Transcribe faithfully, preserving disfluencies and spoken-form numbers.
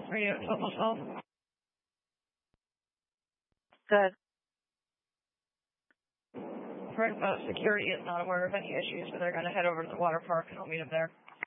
Radio twelve. Good. Right about security is not aware of any issues, but they're going to head over to the water park and I'll meet them there.